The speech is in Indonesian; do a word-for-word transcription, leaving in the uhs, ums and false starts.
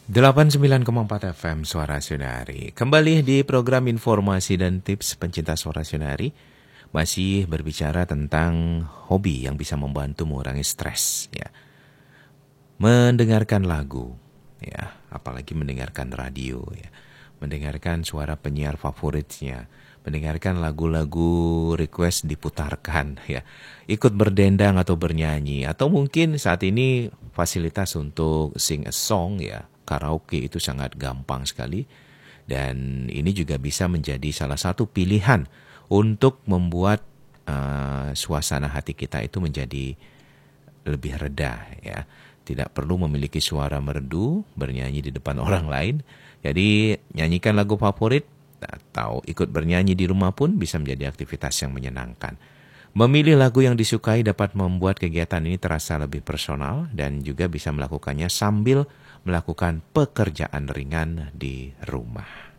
delapan puluh sembilan koma empat F M Suara Sunari. Kembali di program informasi dan tips pencinta Suara Sunari. Masih berbicara tentang hobi yang bisa membantu mengurangi stres, ya. Mendengarkan lagu, ya, apalagi mendengarkan radio, ya. Mendengarkan suara penyiar favoritnya, mendengarkan lagu-lagu request diputarkan, ya. Ikut berdendang atau bernyanyi, atau mungkin saat ini fasilitas untuk sing a song, ya. Karaoke itu sangat gampang sekali, dan ini juga bisa menjadi salah satu pilihan untuk membuat uh, suasana hati kita itu menjadi lebih reda, ya. Tidak perlu memiliki suara merdu bernyanyi di depan orang lain. Jadi nyanyikan lagu favorit atau ikut bernyanyi di rumah pun bisa menjadi aktivitas yang menyenangkan. Memilih lagu yang disukai dapat membuat kegiatan ini terasa lebih personal dan juga bisa melakukannya sambil melakukan pekerjaan ringan di rumah.